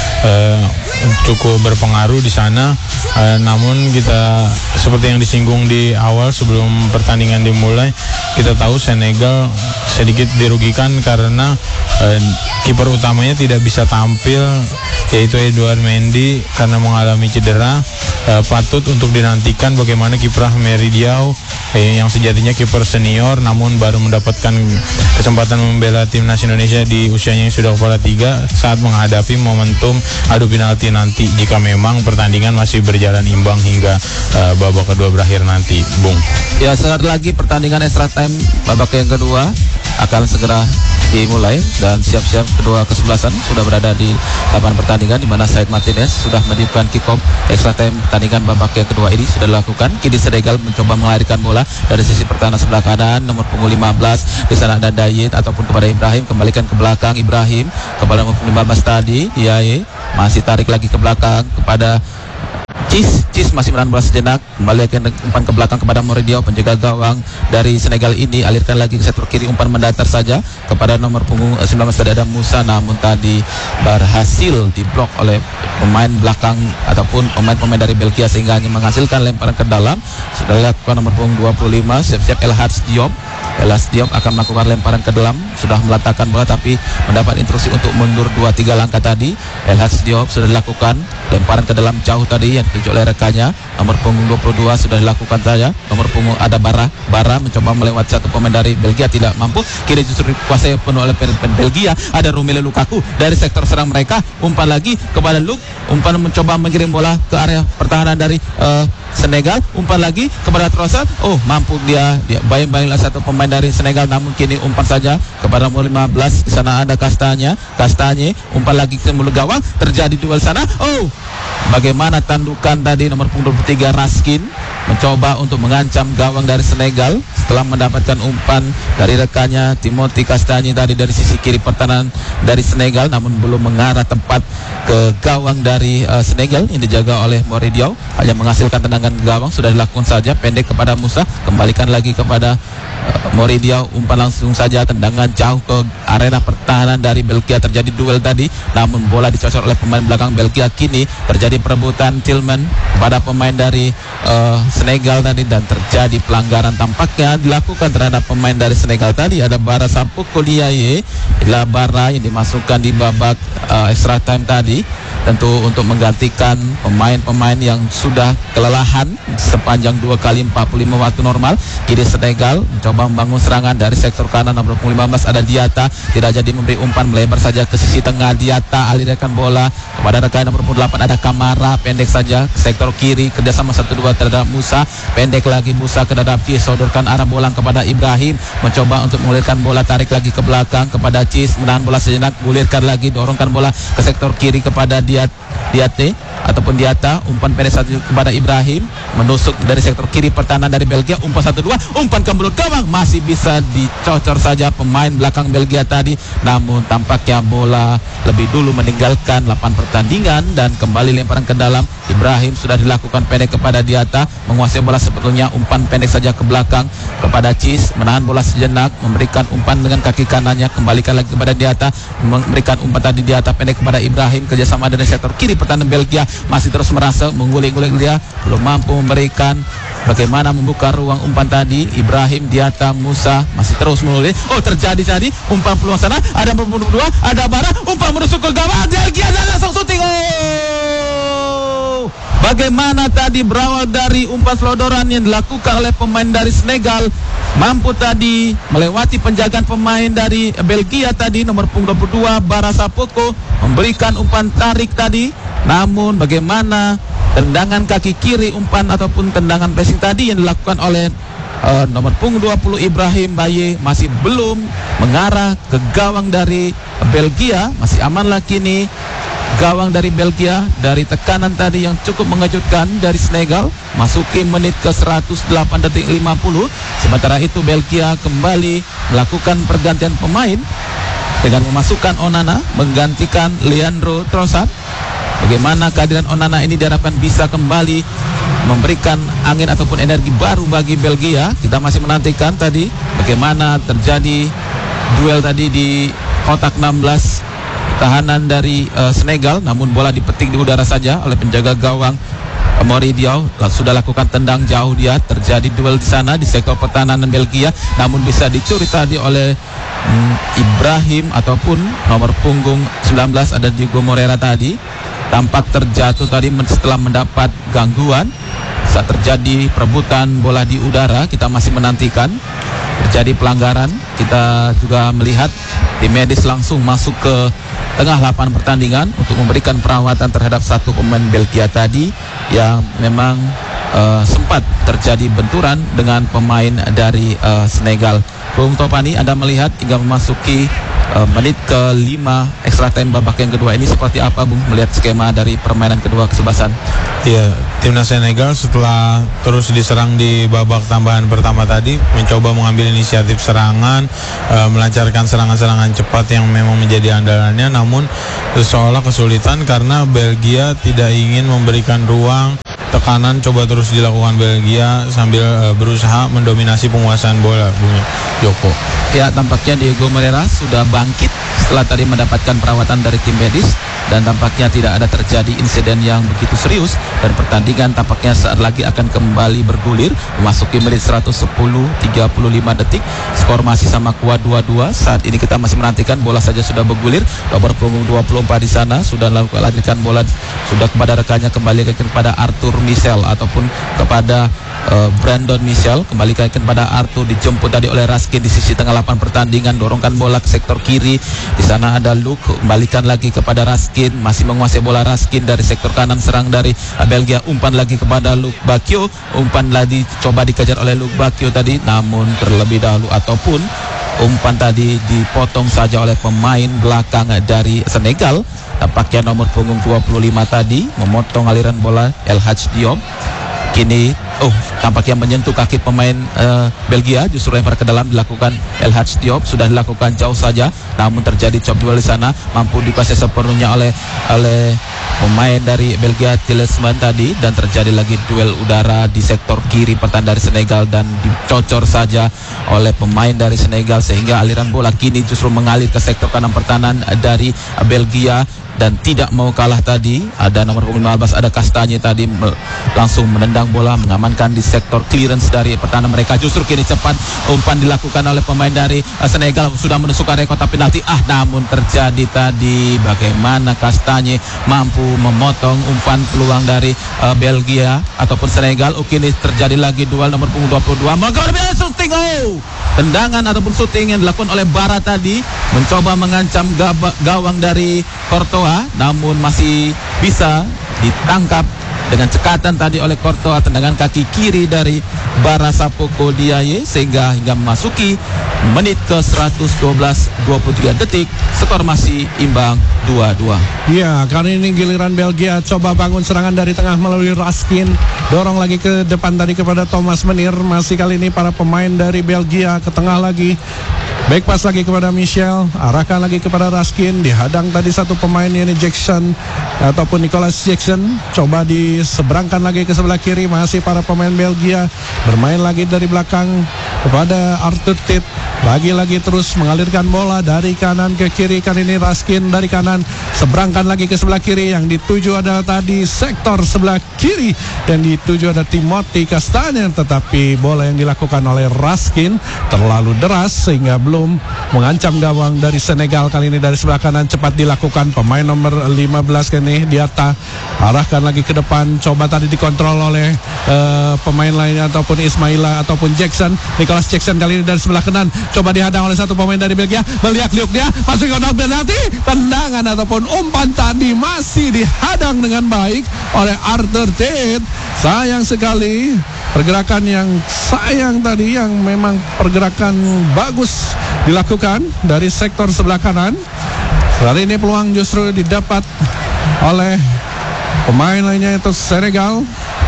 eh, cukup berpengaruh di sana. Eh, namun kita seperti yang disinggung di awal sebelum pertandingan dimulai, kita tahu Senegal sedikit dirugikan karena eh, kiper utamanya tidak bisa tampil, yaitu Edouard Mendy karena mengalami cedera. E, patut untuk dinantikan bagaimana kiprah Merih Diaw e, yang sejatinya kiper senior namun baru mendapatkan kesempatan membela timnas Indonesia di usianya yang sudah kepala tiga saat menghadapi momentum adu penalti nanti jika memang pertandingan masih berjalan imbang hingga e, babak kedua berakhir nanti, Bung. Ya, sebentar lagi pertandingan extra time babak yang kedua akan segera dimulai dan siap-siap kedua kesebelasan sudah berada di lapangan pertandingan, di mana Said Martinez sudah meniupkan kick off extra time pertandingan babak yang kedua ini sudah dilakukan. Kini Senegal mencoba mengalirkan bola dari sisi pertahanan sebelah kanan, nomor punggung lima belas di sana ada Dayet ataupun kepada Ibrahim, kembalikan ke belakang Ibrahim kepada nomor lima belas tadi Diaye, masih tarik lagi ke belakang kepada Cis, Cis masih menahan bola sejenak, kembali ke umpan ke belakang kepada Merih Diaw, penjaga gawang dari Senegal ini, alirkan lagi ke sektor kiri, umpan mendatar saja kepada nomor punggung sembilan belas tadi ada Musa, namun tadi berhasil diblok oleh pemain belakang ataupun pemain-pemain dari Belgia sehingga hanya menghasilkan lemparan ke dalam. Sudah dilakukan nomor punggung dua puluh lima, siap-siap El Hadj Diop. El Hadj Diop akan melakukan lemparan ke dalam, sudah meletakkan bola tapi mendapat instruksi untuk mundur dua tiga langkah tadi. El Hadj Diop sudah dilakukan lemparan ke dalam jauh tadi yang ditunjuk oleh rekannya, nomor punggung dua puluh dua sudah dilakukan saja. Nomor punggung ada Bara, Bara mencoba melewati satu pemain dari Belgia, tidak mampu. Kini justru dikuasai penuh oleh pemain Belgia, ada Romelu Lukaku dari sektor serang mereka, umpan lagi kepada Luke, umpan mencoba mengirim bola ke area pertahanan dari uh, Senegal, umpan lagi kepada Trossard, oh mampu dia, dia bayang-bayanglah satu pemain dari Senegal, namun kini umpan saja kepada nomor lima belas, di sana ada Kastanya, Kastanye, umpan lagi ke mulut gawang, terjadi duel sana, oh bagaimana tandukan tadi nomor punggung dua puluh tiga Raskin mencoba untuk mengancam gawang dari Senegal setelah mendapatkan umpan dari rekannya Timothy Kastanye tadi dari sisi kiri pertahanan dari Senegal, namun belum mengarah tepat ke gawang dari uh, Senegal yang dijaga oleh Merih Diaw, hanya menghasilkan tendangan gawang, sudah dilakukan saja pendek kepada Musa, kembalikan lagi kepada uh, Merih Diaw, umpan langsung saja tendangan jauh ke arena pertahanan dari Belgia. Terjadi duel tadi, namun bola dicocok oleh pemain belakang Belgia. Kini terjadi perebutan Tillman pada pemain dari uh, Senegal tadi dan terjadi pelanggaran tampaknya dilakukan terhadap pemain dari Senegal tadi. Ada Bara Sapoko Ndiaye, adalah Bara yang dimasukkan di babak uh, extra time tadi, tentu untuk menggantikan pemain-pemain yang sudah kelelahan sepanjang dua kali empat puluh lima waktu normal. Kini Senegal mencoba membangun serangan dari sektor kanan, nomor punggung lima belas ada Diatta, tidak jadi memberi umpan, melebar saja ke sisi tengah. Diatta alirkan bola kepada rekan nomor punggung delapan ada Kamara, pendek saja ke sektor kiri, kerjasama satu dua terhadap Musa, pendek lagi Musa ke dalam Cis, sodorkan arah bola kepada Ibrahim, mencoba untuk menggulirkan bola, tarik lagi ke belakang kepada Cis, menahan bola sejenak, gulirkan lagi, dorongkan bola ke sektor kiri kepada Diat Diate ataupun Diata, umpan pendek satu kepada Ibrahim, menusuk dari sektor kiri pertahanan dari Belgia, umpan satu dua, umpan ke mulut gawang, masih bisa dicocor saja pemain belakang Belgia tadi, namun tampaknya bola lebih dulu meninggalkan lapangan pertandingan dan kembali lemparan ke dalam. Ibrahim sudah dilakukan pendek kepada Diata, menguasai bola sebetulnya, umpan pendek saja ke belakang kepada Cis, menahan bola sejenak, memberikan umpan dengan kaki kanannya, kembalikan lagi kepada Diata, memberikan umpan tadi Diata pendek kepada Ibrahim, kerjasama dari sektor kiri pertahanan Belgia, masih terus merasa mengulik-ngulik dia, belum mampu memberikan bagaimana membuka ruang umpan tadi. Ibrahim, Diata, Musa masih terus mengulik. Oh, terjadi tadi umpan peluang sana, ada pembunuh dua, ada Bara, umpan menusuk ke gawang Belgia dan langsung syuting. Oh, bagaimana tadi berawal dari umpan selodoran yang dilakukan oleh pemain dari Senegal, mampu tadi melewati penjagaan pemain dari Belgia tadi, nomor punggung dua puluh dua Bara Sapoko, memberikan umpan tarik tadi, namun bagaimana tendangan kaki kiri umpan ataupun tendangan pressing tadi yang dilakukan oleh uh, nomor punggung dua puluh Ibrahim Baye masih belum mengarah ke gawang dari Belgia. Masih amanlah kini gawang dari Belgia dari tekanan tadi yang cukup mengejutkan dari Senegal. Masuki menit ke seratus delapan detik lima puluh. Sementara itu Belgia kembali melakukan pergantian pemain dengan memasukkan Onana menggantikan Leandro Trossard. Bagaimana kehadiran Onana ini diharapkan bisa kembali memberikan angin ataupun energi baru bagi Belgia. Kita masih menantikan tadi bagaimana terjadi duel tadi di kotak enam belas tahanan dari uh, Senegal, namun bola dipetik di udara saja oleh penjaga gawang uh, Mori Diaw. Sudah lakukan tendang jauh dia, terjadi duel di sana di sektor pertahanan Belgia, namun bisa dicuri tadi oleh um, Ibrahim ataupun nomor punggung sembilan belas ada Diego Moreira tadi. Tampak terjatuh tadi setelah mendapat gangguan saat terjadi perebutan bola di udara. Kita masih menantikan terjadi pelanggaran. Kita juga melihat tim medis langsung masuk ke tengah lapangan pertandingan untuk memberikan perawatan terhadap satu pemain Belgia tadi yang memang uh, sempat terjadi benturan dengan pemain dari uh, Senegal. Bung Topani, Anda melihat hingga memasuki Uh, menit ke lima extra time babak yang kedua ini seperti apa, Bung, melihat skema dari permainan kedua kesebelasan? Iya, timnas Senegal setelah terus diserang di babak tambahan pertama tadi mencoba mengambil inisiatif serangan, uh, melancarkan serangan-serangan cepat yang memang menjadi andalannya, namun seolah kesulitan karena Belgia tidak ingin memberikan ruang. Tekanan coba terus dilakukan Belgia sambil uh, berusaha mendominasi penguasaan bola, Bung Joko. Ya, tampaknya Diego Moreira sudah bangkit setelah tadi mendapatkan perawatan dari tim medis dan tampaknya tidak ada terjadi insiden yang begitu serius dan pertandingan tampaknya saat lagi akan kembali bergulir memasuki menit seratus sepuluh tiga puluh lima detik. Skor masih sama kuat dua dua. Saat ini kita masih menantikan bola saja sudah bergulir. Nomor punggung dua puluh empat di sana sudah melakukan bola sudah kepada rekannya, kembali kepada Arthur Michel ataupun kepada Uh, Brandon Michel, kembalikan kepada Arthur, dijemput tadi oleh Raskin di sisi tengah lapangan pertandingan, dorongkan bola ke sektor kiri. Di sana ada Luke, kembalikan lagi kepada Raskin, masih menguasai bola Raskin dari sektor kanan, serang dari uh, Belgia, umpan lagi kepada Luke Bakio, umpan lagi coba dikejar oleh Luke Bakio tadi, namun terlebih dahulu ataupun umpan tadi dipotong saja oleh pemain belakang dari Senegal. Tampaknya nomor punggung dua puluh lima tadi memotong aliran bola El Hadj Diop. Kini oh tampaknya menyentuh kaki pemain uh, Belgia, justru lempar ke dalam dilakukan El Hadj Diop, sudah dilakukan jauh saja, namun terjadi chop duel di sana, mampu dikuasai sepenuhnya oleh oleh pemain dari Belgia Tielemans tadi, dan terjadi lagi duel udara di sektor kiri pertahanan dari Senegal dan dicocor saja oleh pemain dari Senegal sehingga aliran bola kini justru mengalir ke sektor kanan pertahanan dari Belgia. Dan tidak mau kalah tadi, ada nomor punggung lima belas, ada Kastanye tadi me- langsung menendang bola, mengamankan di sektor clearance dari pertahanan mereka. Justru kini cepat umpan dilakukan oleh pemain dari uh, Senegal, sudah menusuk area kotak penalti. Ah, namun terjadi tadi bagaimana Kastanye mampu memotong umpan peluang dari uh, Belgia ataupun Senegal. Oh, kini terjadi lagi duel nomor punggung dua puluh dua. Maka shooting, oh! Tendangan ataupun shooting yang dilakukan oleh Bara tadi mencoba mengancam gaba- gawang dari Courtois, namun masih bisa ditangkap dengan cekatan tadi oleh Courtois, tendangan kaki kiri dari Barasapoko Diaye, sehingga hingga memasuki menit ke seratus dua belas dua puluh tiga detik, skor masih imbang dua dua. Ya, kali ini giliran Belgia coba bangun serangan dari tengah melalui Raskin, dorong lagi ke depan tadi kepada Thomas Menir. Masih kali ini para pemain dari Belgia ke tengah lagi, back pass lagi kepada Michel, arahkan lagi kepada Raskin, dihadang tadi satu pemain ini Jackson ataupun Nicholas Jackson, coba diseberangkan lagi ke sebelah kiri. Masih para pemain Belgia bermain lagi dari belakang kepada Arthur Tit, lagi-lagi terus mengalirkan bola dari kanan ke kiri. Kali ini Raskin dari kanan seberangkan lagi ke sebelah kiri, yang dituju adalah tadi sektor sebelah kiri dan dituju ada Timothy Castagne, tetapi bola yang dilakukan oleh Raskin terlalu deras sehingga belum mengancam gawang dari Senegal. Kali ini dari sebelah kanan cepat dilakukan pemain nomor lima belas kini Diatta, arahkan lagi ke depan, coba tadi dikontrol oleh uh, pemain lainnya ataupun Ismaila ataupun Jackson. Nicholas Jackson kali ini dari sebelah kanan coba dihadang oleh satu pemain dari Belgia, melihat liuk dia masuk ke kotak penalti, tendangan ataupun umpan tadi masih dihadang dengan baik oleh Arthur Tit. Sayang sekali pergerakan yang sayang tadi, yang memang pergerakan bagus dilakukan dari sektor sebelah kanan. Kali ini peluang justru didapat oleh pemain lainnya yaitu Senegal.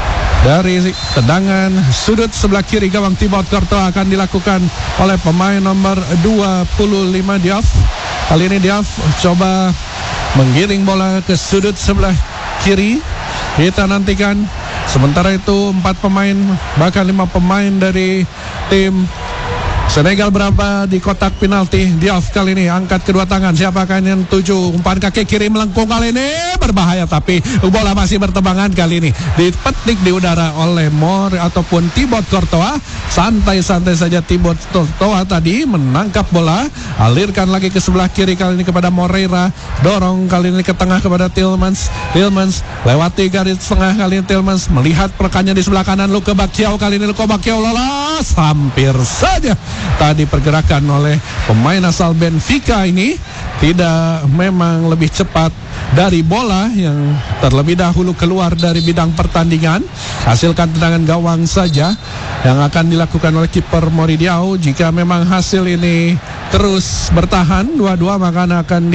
Dari tendangan sudut sebelah kiri gawang Thibaut Courtois akan dilakukan oleh pemain nomor dua puluh lima Diaf. Kali ini Diaf coba menggiring bola ke sudut sebelah kiri. Kita nantikan. Sementara itu empat pemain bahkan lima pemain dari tim Senegal berapa di kotak penalti. Diaf kali ini angkat kedua tangan, siapakah yang tuju, umpan kaki kiri melengkung kali ini berbahaya, tapi bola masih bertebangan. Kali ini dipetik di udara oleh Mor ataupun Thibaut Courtois. Santai-santai saja Thibaut Courtois tadi menangkap bola, alirkan lagi ke sebelah kiri kali ini kepada Moreira, dorong kali ini ke tengah kepada Tielemans. Tielemans lewati garis tengah, kali ini Tielemans melihat rekannya di sebelah kanan Luka Bacchio. Kali ini Luka Bacchio lolos, hampir saja tadi pergerakan oleh pemain asal Benfica ini tidak memang lebih cepat dari bola yang terlebih dahulu keluar dari bidang pertandingan. Hasilkan tendangan gawang saja yang akan dilakukan oleh kiper Moridiao. Jika memang hasil ini terus bertahan dua-dua, maka akan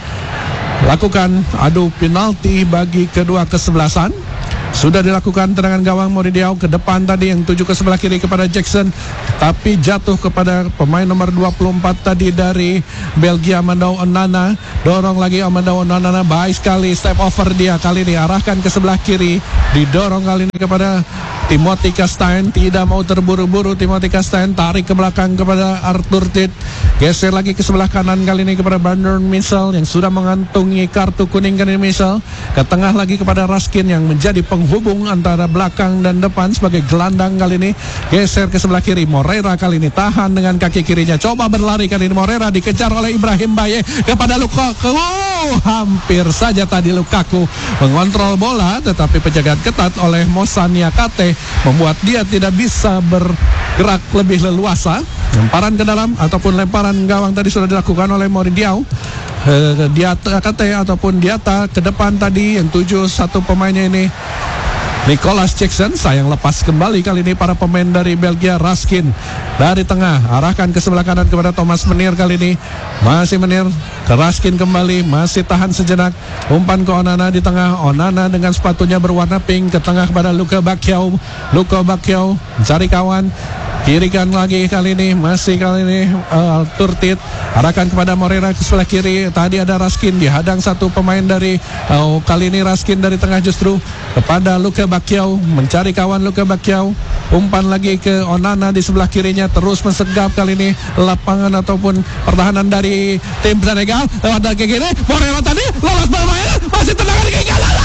dilakukan adu penalti bagi kedua kesebelasan. Sudah dilakukan tendangan gawang Moridiao ke depan tadi, yang tuju ke sebelah kiri kepada Jackson, tapi jatuh kepada pemain nomor dua puluh empat tadi dari Belgia, Amandao Onana. Dorong lagi Amandao Onana, baik sekali step over dia. Kali ini arahkan ke sebelah kiri, didorong kali ini kepada Timothy Castagne. Tidak mau terburu-buru Timothy Castagne, tarik ke belakang kepada Arthur Tit, geser lagi ke sebelah kanan kali ini kepada Brandon Michel yang sudah mengantungi kartu kuning. Kali ini Michel ke tengah lagi kepada Raskin yang menjadi penghubung antara belakang dan depan sebagai gelandang. Kali ini geser ke sebelah kiri, Moreira kali ini tahan dengan kaki kirinya, coba berlari. Kali ini Moreira dikejar oleh Ibrahim Baye kepada Lukaku. Oh, hampir saja tadi Lukaku mengontrol bola, tetapi penjagaan ketat oleh Moussa Niakate membuat dia tidak bisa bergerak lebih leluasa. Lemparan ke dalam ataupun lemparan gawang tadi sudah dilakukan oleh Moridiao. Uh, Diatta Kate ataupun Diatta ke depan tadi, yang tujuh satu pemainnya ini Nicholas Jackson. Sayang lepas kembali kali ini para pemain dari Belgia. Raskin dari tengah arahkan ke sebelah kanan kepada Thomas Menir. Kali ini masih Menir ke Raskin kembali, masih tahan sejenak, umpan ke Onana di tengah. Onana dengan sepatunya berwarna pink ke tengah kepada Luka Bacchio. Luka Bacchio mencari kawan, kirikan lagi kali ini, masih kali ini uh, Turtit arahkan kepada Moreira ke sebelah kiri. Tadi ada Raskin dihadang satu pemain dari uh, kali ini Raskin dari tengah justru kepada Luka Bacchio, mencari kawan Luka Bacchio, umpan lagi ke Onana di sebelah kirinya, terus mensegap kali ini lapangan ataupun pertahanan dari tim Senegal. Lewat dari kiri, Moreira tadi lolos bermain, masih tendangan ke kanan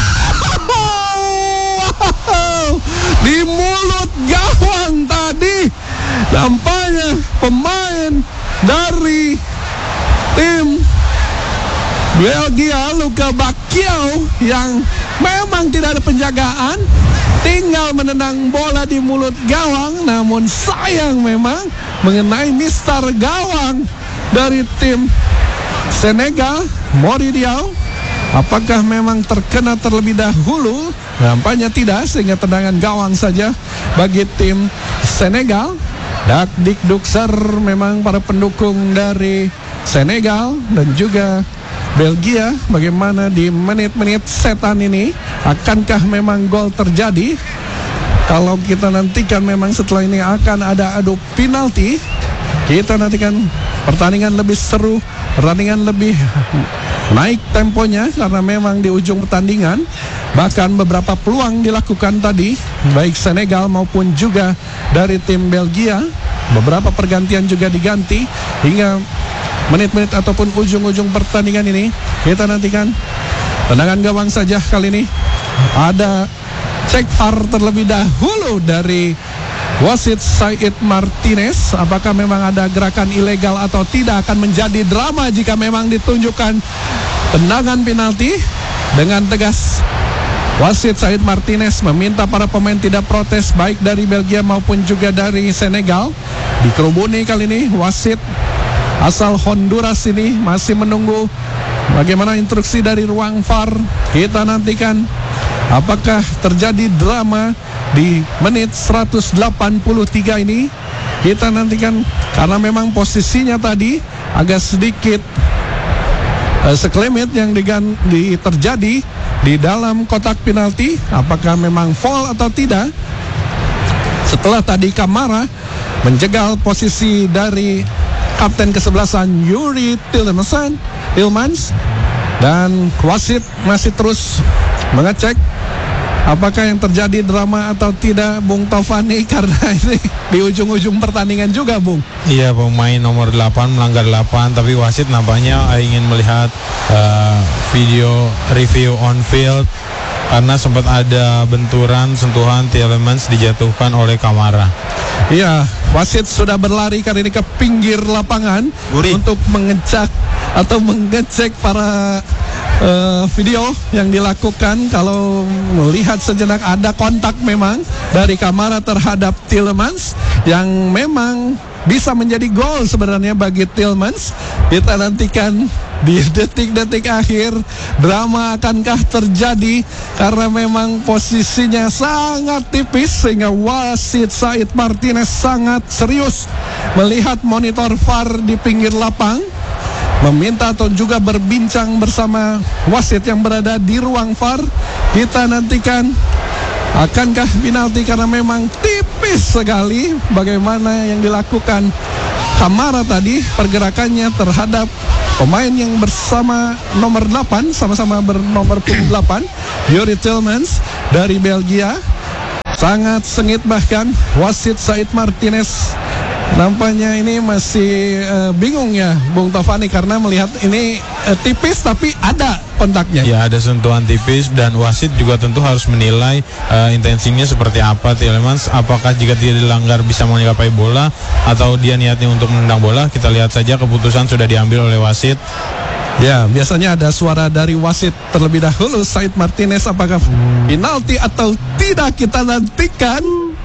di mulut gawang tadi. Nampaknya pemain dari tim Belgia Luka Bacchio yang memang tidak ada penjagaan, tinggal menendang bola di mulut gawang, namun sayang memang mengenai mister gawang dari tim Senegal Moridiao. Apakah memang terkena terlebih dahulu? Nampaknya tidak, sehingga tendangan gawang saja bagi tim Senegal. Dak Dikduk Ser memang para pendukung dari Senegal dan juga Belgia. Bagaimana di menit-menit setan ini, akankah memang gol terjadi? Kalau kita nantikan memang setelah ini akan ada adu penalti. Kita nantikan pertandingan lebih seru, pertandingan lebih naik temponya karena memang di ujung pertandingan bahkan beberapa peluang dilakukan tadi baik Senegal maupun juga dari tim Belgia. Beberapa pergantian juga diganti hingga menit-menit ataupun ujung-ujung pertandingan ini. Kita nantikan tendangan gawang saja kali ini. Ada cek V A R terlebih dahulu dari wasit Said Martinez. Apakah memang ada gerakan ilegal atau tidak akan menjadi drama jika memang ditunjukkan tendangan penalti. Dengan tegas wasit Said Martinez meminta para pemain tidak protes baik dari Belgia maupun juga dari Senegal. Dikerubuni kali ini wasit asal Honduras ini masih menunggu bagaimana instruksi dari ruang V A R. Kita nantikan apakah terjadi drama di menit seratus delapan puluh tiga ini. Kita nantikan karena memang posisinya tadi agak sedikit uh, sekelemet yang digan, di, terjadi di dalam kotak penalti. Apakah memang foul atau tidak? Setelah tadi Kamara menjegal posisi dari kapten kesebelasan Yuri Tillmans, Tillmans dan wasit masih terus mengecek apakah yang terjadi drama atau tidak, Bung Taufani, karena ini di ujung-ujung pertandingan juga, Bung. Iya, pemain nomor delapan melanggar delapan, tapi wasit nampaknya ingin melihat uh, video review on field karena sempat ada benturan, sentuhan Tielemans dijatuhkan oleh Kamara. Iya, wasit sudah berlari kali ini ke pinggir lapangan Guri. untuk mengecek atau mengecek para Uh, video yang dilakukan. Kalau melihat sejenak ada kontak memang dari Kamara terhadap Tielemans yang memang bisa menjadi gol sebenarnya bagi Tielemans. Kita nantikan di detik-detik akhir drama akankah terjadi karena memang posisinya sangat tipis sehingga wasit Said Martinez sangat serius melihat monitor V A R di pinggir lapang, meminta atau juga berbincang bersama wasit yang berada di ruang V A R. Kita nantikan akankah penalti karena memang tipis sekali bagaimana yang dilakukan Kamara tadi pergerakannya terhadap pemain yang bersama nomor delapan, sama-sama bernomor punggung delapan, Yuri Tillmans dari Belgia. Sangat sengit bahkan wasit Said Martinez. Nampaknya ini masih uh, bingung ya Bung Taufani karena melihat ini uh, tipis tapi ada kontaknya. Ya, ada sentuhan tipis dan wasit juga tentu harus menilai uh, intensinya seperti apa Tielemans. Apakah jika tidak dilanggar bisa mengapai bola atau dia niatnya untuk menendang bola. Kita lihat saja keputusan sudah diambil oleh wasit. Ya, biasanya ada suara dari wasit terlebih dahulu Said Martinez. Apakah penalti atau tidak kita nantikan.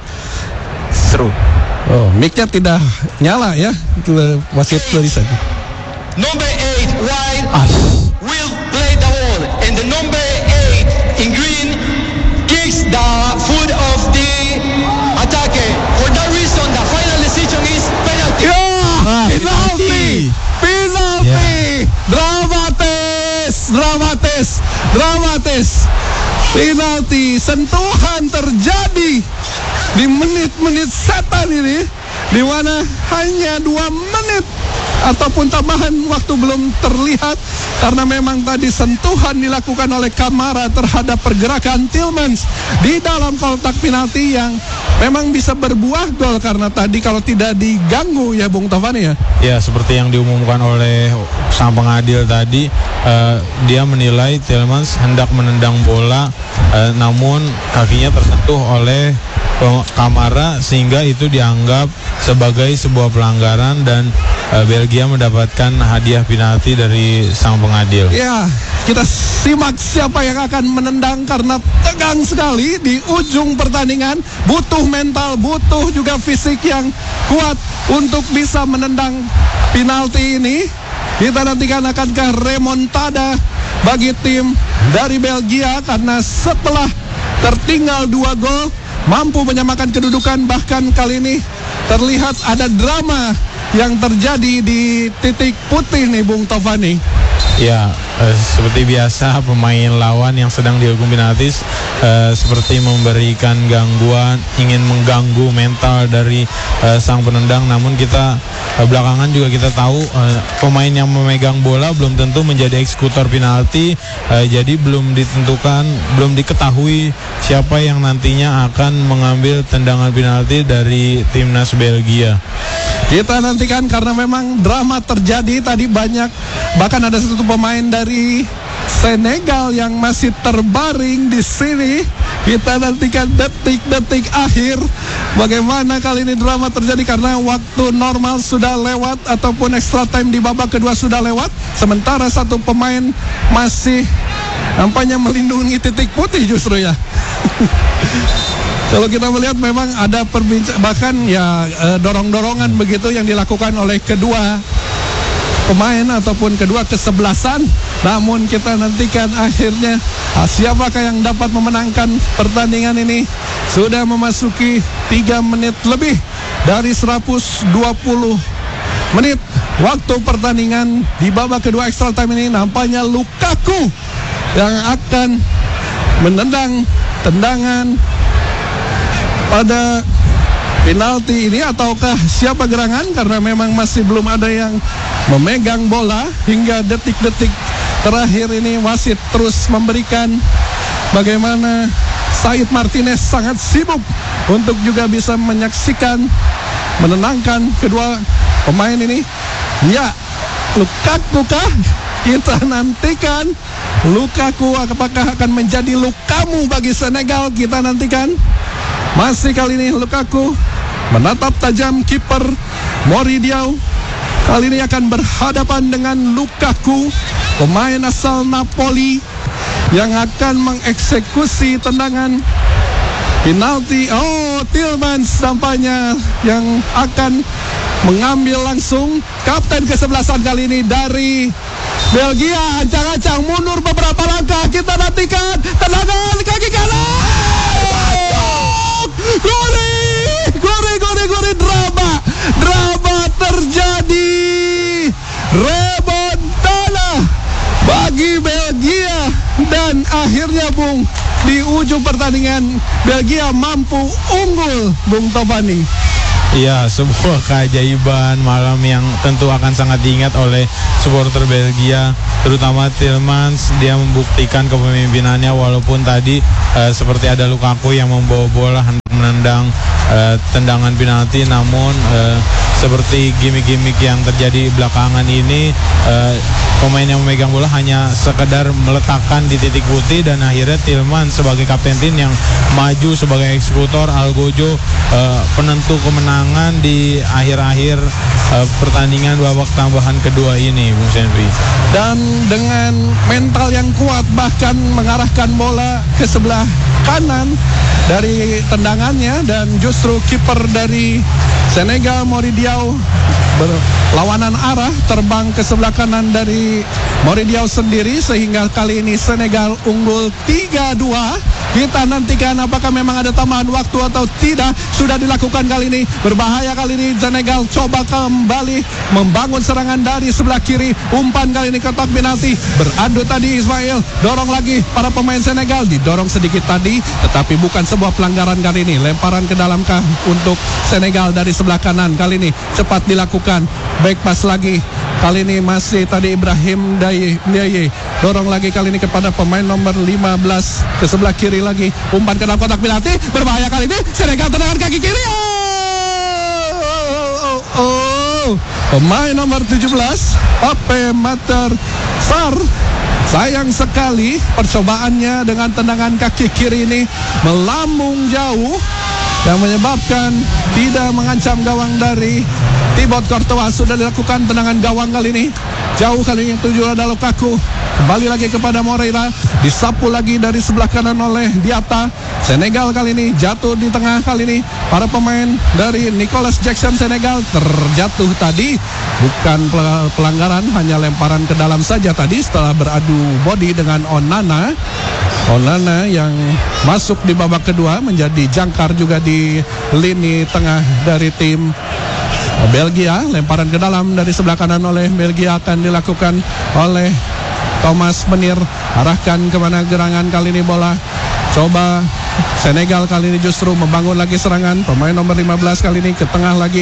Seru. Oh, mic-nya tidak nyala ya, wasit tulisan. Number eight white ah. will play the ball, and the number eight in green kicks the foot of the attacker. For that reason, the final decision is penalty. Yeah, ah, penalti, penalti, yeah. dramatis, dramatis, dramatis, penalti, sentuhan terjadi di menit-menit setan ini, di mana hanya dua menit ataupun tambahan waktu belum terlihat karena memang tadi sentuhan dilakukan oleh Kamara terhadap pergerakan Tielemans di dalam kotak penalti yang memang bisa berbuah gol karena tadi kalau tidak diganggu ya Bung Taufani ya. Ya, seperti yang diumumkan oleh sang pengadil tadi, uh, dia menilai Tielemans hendak menendang bola uh, namun kakinya tersentuh oleh Kamara sehingga itu dianggap sebagai sebuah pelanggaran dan uh, Belgia mendapatkan hadiah penalti dari sang pengadil. Ya, kita simak siapa yang akan menendang karena tegang sekali di ujung pertandingan. Butuh mental, butuh juga fisik yang kuat untuk bisa menendang penalti ini. Kita nantikan akankah remontada bagi tim dari Belgia karena setelah tertinggal dua gol mampu menyamakan kedudukan. Bahkan kali ini terlihat ada drama yang terjadi di titik putih nih Bung Tovani. Ya, eh, seperti biasa pemain lawan yang sedang dihukum penalti eh, seperti memberikan gangguan, ingin mengganggu mental dari eh, sang penendang. Namun kita eh, belakangan juga kita tahu eh, pemain yang memegang bola belum tentu menjadi eksekutor penalti. Eh, jadi belum ditentukan, belum diketahui siapa yang nantinya akan mengambil tendangan penalti dari timnas Belgia. Kita nantikan karena memang drama terjadi tadi banyak, bahkan ada satu pemain dari Senegal yang masih terbaring di sini. Kita nantikan detik-detik akhir bagaimana kali ini drama terjadi karena waktu normal sudah lewat ataupun extra time di babak kedua sudah lewat, sementara satu pemain masih nampaknya melindungi titik putih justru ya. Kalau kita melihat memang ada perbincangan, bahkan ya e, dorong-dorongan begitu yang dilakukan oleh kedua pemain ataupun kedua kesebelasan. Namun kita nantikan akhirnya ah, siapakah yang dapat memenangkan pertandingan ini. Sudah memasuki tiga menit lebih dari seratus dua puluh menit waktu pertandingan di babak kedua extra time ini. Nampaknya Lukaku yang akan menendang tendangan pada penalti ini, ataukah siapa gerangan, karena memang masih belum ada yang memegang bola hingga detik-detik terakhir ini. Wasit terus memberikan bagaimana Said Martinez sangat sibuk untuk juga bisa menyaksikan, menenangkan kedua pemain ini. Ya, Lukaku kah? Kita nantikan Lukaku apakah akan menjadi Lukamu bagi Senegal. Kita nantikan. Masih kali ini Lukaku menatap tajam kiper Mori Diaw. Kali ini akan berhadapan dengan Lukaku, pemain asal Napoli yang akan mengeksekusi tendangan penalti. Oh, Tielemans tampaknya yang akan mengambil langsung. Kapten kesebelasan kali ini dari Belgia ancang-ancang mundur beberapa langkah. Kita nantikan tendangan kaki kanan. Gori, gori, gori, gori, drama, drama terjadi. Remontada bagi Belgia dan akhirnya Bung di ujung pertandingan Belgia mampu unggul Bung Tovani. Iya, sebuah keajaiban malam yang tentu akan sangat diingat oleh supporter Belgia, terutama Tielemans. Dia membuktikan kepemimpinannya walaupun tadi uh, seperti ada Lukaku yang membawa bola hendak menendang uh, tendangan penalti, namun uh, seperti gimmick-gimmick yang terjadi belakangan ini, uh, pemain yang memegang bola hanya sekedar meletakkan di titik putih dan akhirnya Tielemans sebagai kapten tim yang maju sebagai eksekutor Algojo uh, penentu kemenangan di akhir-akhir uh, pertandingan babak tambahan kedua ini, Bung Senri. Dan dengan mental yang kuat bahkan mengarahkan bola ke sebelah kanan dari tendangannya, dan justru kiper dari Senegal Mori Diaw berlawanan arah terbang ke sebelah kanan dari Mori Diaw sendiri, sehingga kali ini Senegal unggul tiga dua. Kita nantikan apakah memang ada tambahan waktu atau tidak. Sudah dilakukan kali ini, berbahaya kali ini. Senegal coba kembali membangun serangan dari sebelah kiri. Umpan kali ini kotak penalti, beradu tadi Ismail, dorong lagi para pemain Senegal, didorong sedikit tadi tetapi bukan sebuah pelanggaran kali ini. Lemparan ke dalam kah untuk Senegal dari sebelah kanan, kali ini cepat dilakukan. Back pass lagi, kali ini masih tadi Ibrahim Ndiaye, dorong lagi kali ini kepada pemain nomor lima belas ke sebelah kiri lagi. Umpan ke dalam kotak penalti, berbahaya kali ini. Senegal tendangan kaki kiri. Oh, oh, oh, oh. Pemain nomor tujuh belas Pape Matar Sarr, sayang sekali percobaannya dengan tendangan kaki kiri ini melambung jauh yang menyebabkan tidak mengancam gawang dari Thibaut Courtois. Sudah dilakukan tendangan gawang kali ini jauh, kali ini yang tujuh ada Lukaku. Kembali lagi kepada Moreira, disapu lagi dari sebelah kanan oleh Diatta. Senegal kali ini jatuh di tengah kali ini. Para pemain dari Nicholas Jackson Senegal terjatuh tadi. Bukan pelanggaran, hanya lemparan ke dalam saja tadi setelah beradu body dengan Onana. Onana yang masuk di babak kedua menjadi jangkar juga di lini tengah dari tim Belgia. Lemparan ke dalam dari sebelah kanan oleh Belgia akan dilakukan oleh Thomas Menir. Arahkan kemana gerangan kali ini bola. Coba Senegal kali ini justru membangun lagi serangan. Pemain nomor lima belas kali ini ke tengah lagi.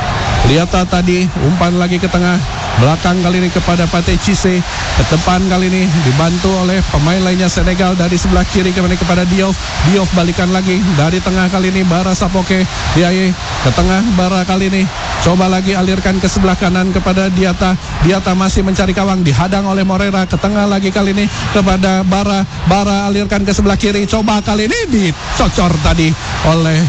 Lihat tadi umpan lagi ke tengah. Belakang kali ini kepada Pate Cisse. Ke depan kali ini dibantu oleh pemain lainnya Senegal dari sebelah kiri kembali kepada Diouf. Diouf balikan lagi dari tengah kali ini Bara Sapoke. Diaye ke tengah Bara kali ini. Coba lagi alirkan ke sebelah kanan kepada Diata. Diata masih mencari kawang, dihadang oleh Moreira. Ke tengah lagi kali ini kepada Bara. Bara alirkan ke sebelah kiri. Coba kali ini dicocor tadi oleh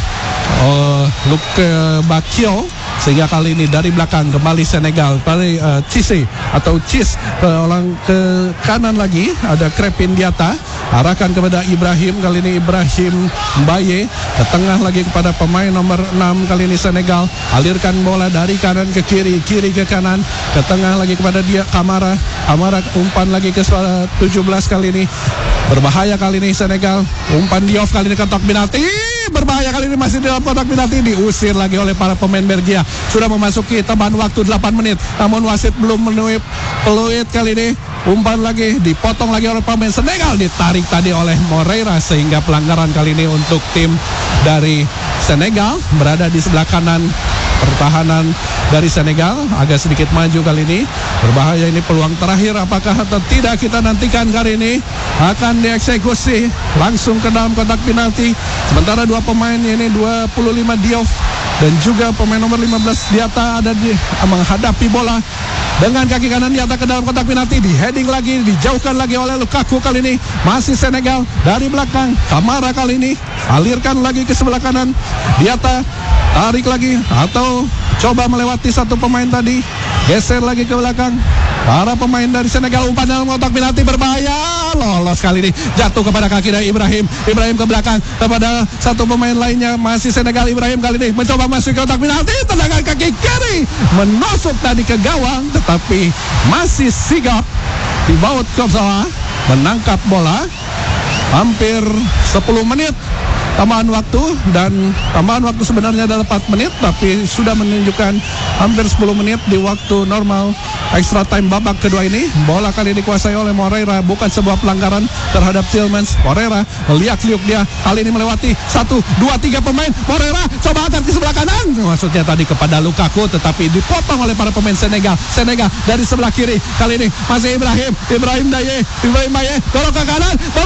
oh, Luke Bakio. Sehingga kali ini dari belakang kembali Senegal kali uh, Cisse atau Cis ke orang ke kanan lagi ada Krepin Diata. Arahkan kepada Ibrahim kali ini Ibrahim Mbaye. Ke tengah lagi kepada pemain nomor enam kali ini Senegal. Alirkan bola dari kanan ke kiri, kiri ke kanan. Ke tengah lagi kepada dia Kamara. Kamara umpan lagi ke tujuh belas kali ini. Berbahaya kali ini Senegal. Umpan Diouf kali ini kotak penalti. Berbahaya kali ini masih di dalam kotak penalti. Diusir lagi oleh para pemain Belgia. Sudah memasuki tambahan waktu delapan menit. Namun wasit belum menuip peluit kali ini. Umpan lagi dipotong lagi oleh pemain Senegal. Ditarik tadi oleh Moreira. Sehingga pelanggaran kali ini untuk tim dari Senegal. Berada di sebelah kanan pertahanan dari Senegal. Agak sedikit maju kali ini. Berbahaya ini peluang terakhir. Apakah atau tidak kita nantikan kali ini. Akan dieksekusi langsung ke dalam kotak penalti. Sementara dua pemain ini dua puluh lima Diouf dan juga pemain nomor lima belas Diata ada di menghadapi bola dengan kaki kanan Diata ke dalam kotak penalti. Di heading lagi, dijauhkan lagi oleh Lukaku kali ini. Masih Senegal dari belakang. Kamara kali ini alirkan lagi ke sebelah kanan. Diata tarik lagi atau coba melewati satu pemain tadi. Geser lagi ke belakang. Para pemain dari Senegal umpan dalam kotak penalti berbahaya. Lolos kali ini. Jatuh kepada kaki dari Ibrahim. Ibrahim ke belakang kepada satu pemain lainnya. Masih Senegal. Ibrahim kali ini mencoba masuk ke kotak penalti. Tendangan kaki kiri. Menusuk tadi ke gawang. Tetapi masih sigap. Di baut Kopsawa menangkap bola. Hampir sepuluh menit tambahan waktu. Dan tambahan waktu sebenarnya adalah empat menit. Tapi sudah menunjukkan hampir sepuluh menit di waktu normal extra time babak kedua ini. Bola kali dikuasai oleh Moreira. Bukan sebuah pelanggaran terhadap Tielemans. Moreira liak-liuk dia. Kali ini melewati satu, dua, tiga pemain. Moreira coba angkat ke sebelah kanan. Maksudnya tadi kepada Lukaku. Tetapi dipotong oleh para pemain Senegal. Senegal dari sebelah kiri. Kali ini masih Ibrahim. Ibrahim Daye. Ibrahim Daye. Dorong ke kanan.